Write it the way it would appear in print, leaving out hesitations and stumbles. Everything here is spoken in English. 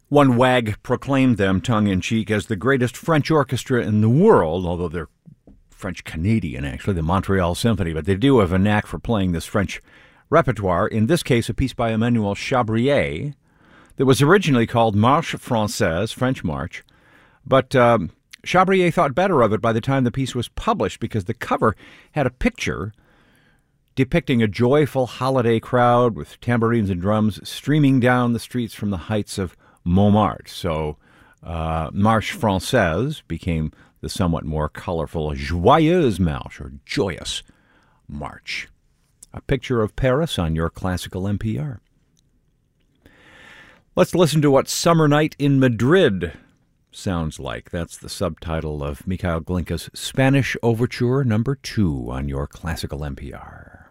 One wag proclaimed them, tongue-in-cheek, as the greatest French orchestra in the world, although they're French-Canadian, actually, the Montreal Symphony, but they do have a knack for playing this French repertoire, in this case a piece by Emmanuel Chabrier that was originally called Marche Française, French March, but Chabrier thought better of it by the time the piece was published because the cover had a picture depicting a joyful holiday crowd with tambourines and drums streaming down the streets from the heights of Montmartre. So Marche Française became the somewhat more colorful Joyeuse Marche, or Joyous March. A picture of Paris on your classical NPR. Let's listen to what Summer Night in Madrid sounds like. That's the subtitle of Mikhail Glinka's Spanish Overture No. 2 on your classical NPR.